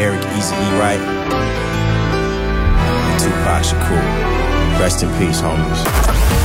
Eric Eazy-E Wright, and Tupac Shakur. Rest in peace, homies.